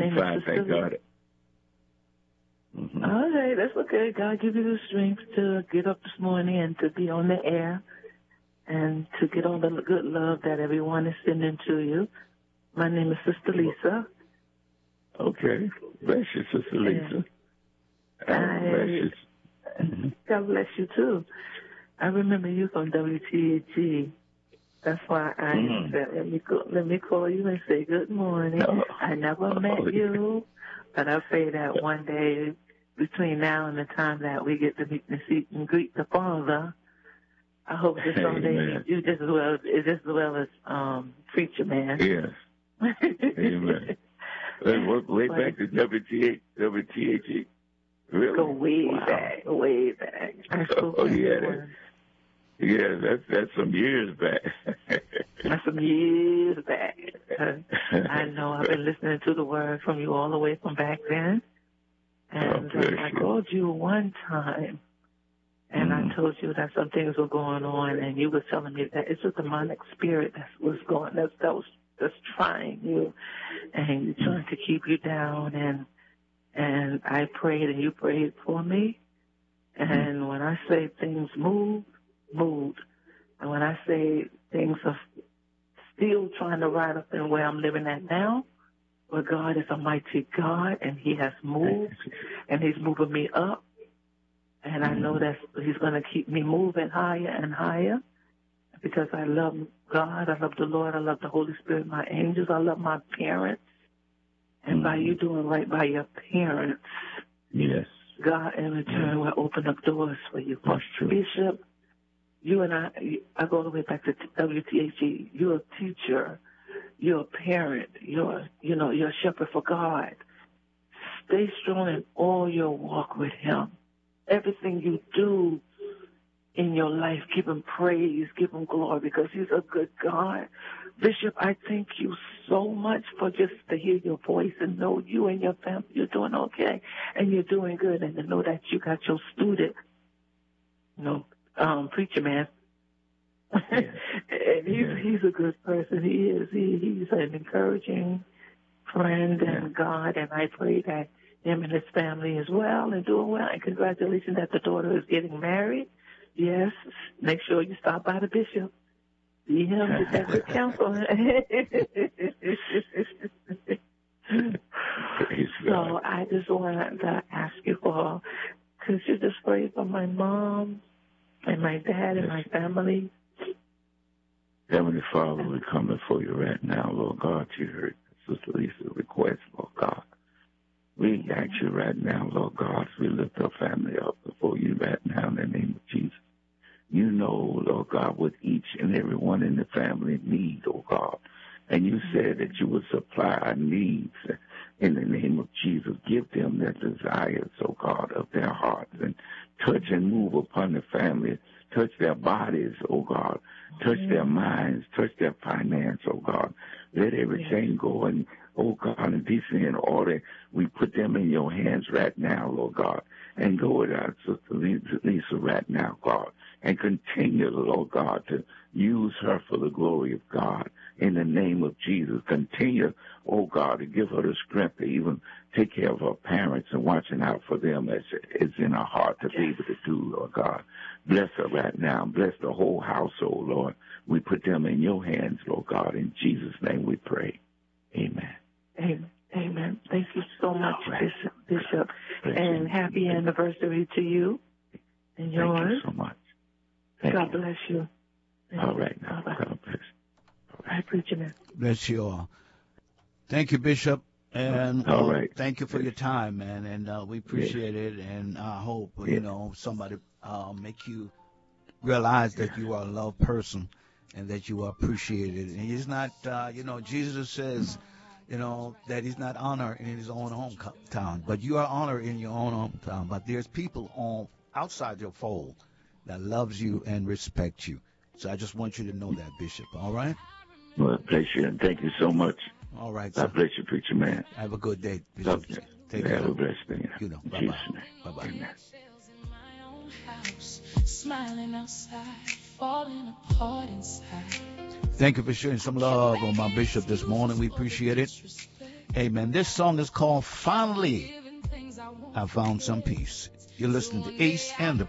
name fine, is Sister thank God. Mm-hmm. All right, that's okay. God give you the strength to get up this morning and to be on the air and to get all the good love that everyone is sending to you. My name is Sister Lisa. Okay. Bless you, Sister Lisa. Bless you. God bless you, too. I remember you from WTAG. That's why I said, let me call you and say good morning. Oh. I never met you, but I pray that one day between now and the time that we get to meet and greet the Father, I hope that someday you just as well as Preacher Man. Yes. Amen. Let's work way back to WTAG. Really? Go way back. Oh, yeah. Yeah, that's some years back. That's some years back. I know I've been listening to the word from you all the way from back then. And I called you one time, and I told you that some things were going on, and you were telling me that it's a demonic spirit that's trying you, and trying to keep you down. And I prayed, and you prayed for me. And when I say things moved. And when I say things are still trying to ride up in where I'm living at now, but God is a mighty God, and He has moved, and He's moving me up. And I know that He's going to keep me moving higher and higher because I love God, I love the Lord, I love the Holy Spirit, my angels, I love my parents. And by you doing right by your parents, yes, God in return will open up doors for you. That's true. Bishop, you and I go all the way back to WTAG. You're a teacher. You're a parent. You're a shepherd for God. Stay strong in all your walk with Him. Everything you do in your life, give Him praise, give Him glory, because He's a good God. Bishop, I thank you so much for just to hear your voice and know you and your family, you're doing okay, and you're doing good, and to know that you got your student, Preacher Man. Yeah. And he's a good person. He is. He's an encouraging friend and God, and I pray that him and his family is well and doing well. And congratulations that the daughter is getting married. Yes, make sure you stop by the bishop. See him, get that good counsel. So I just wanted to ask you could you just pray for my mom and my dad and my family? Heavenly Father, we come before you right now, Lord God. You heard Sister Lisa's request, Lord God. We ask you right now, Lord God, as we lift our family up before you right now in the name of Jesus. You know, Lord God, what each and every one in the family need, oh God. And you said that you would supply our needs in the name of Jesus. Give them their desires, oh God, of their hearts, and touch and move upon the family. Touch their bodies, oh God. Touch their minds. Touch their finance, oh God. Let everything go in, oh God, in decent and order. We put them in your hands right now, Lord God. And go with our Sister Lisa right now, God. And continue, Lord God, to use her for the glory of God. In the name of Jesus, continue, oh God, to give her the strength to even take care of her parents and watching out for them as it's in her heart to be able to do, Lord God. Bless her right now. Bless the whole household, Lord. We put them in your hands, Lord God. In Jesus' name we pray. Amen. Amen. Amen. Thank you so much, Bishop. And happy anniversary to you and yours. Thank you so much. God bless you. All right now. God bless. I preach you, man. Bless you all. Thank you, Bishop. And all right. Thank you for your time, man. And we appreciate it. And I hope, somebody make you realize that you are a loved person and that you are appreciated. And he's not, Jesus says, that he's not honored in his own hometown, but you are honored in your own hometown. But there's people outside your fold that loves you and respects you. So I just want you to know that, Bishop. All right? Well, bless you, and thank you so much. All right. God bless you, preacher man. Have a good day, Bishop. Take care. Have a blessed day. Bye-bye. Bye-bye. Amen. Smiling outside, falling apart inside. Thank you for sharing some love on my bishop this morning. We appreciate it. Amen. This song is called Finally I Found Some Peace. You're listening to Ace and the